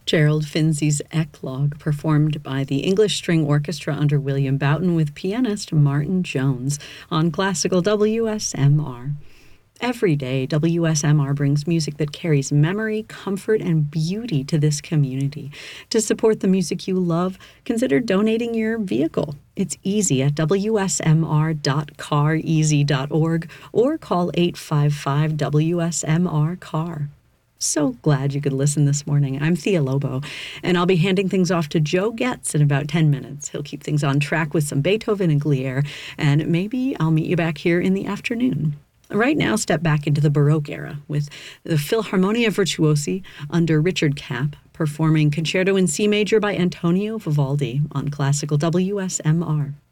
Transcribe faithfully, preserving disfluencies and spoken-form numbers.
Gerald Finzi's Eclogue, performed by the English String Orchestra under William Boughton with pianist Martin Jones on Classical W S M R. Every day, W S M R brings music that carries memory, comfort, and beauty to this community. To support the music you love, consider donating your vehicle. It's easy at w s m r dot car easy dot org or call eight five five W S M R car. So glad you could listen this morning. I'm Thea Lobo, and I'll be handing things off to Joe Getz in about ten minutes. He'll keep things on track with some Beethoven and Glier, and maybe I'll meet you back here in the afternoon. Right now, step back into the Baroque era with the Philharmonia Virtuosi under Richard Kapp, performing Concerto in C Major by Antonio Vivaldi on Classical W S M R.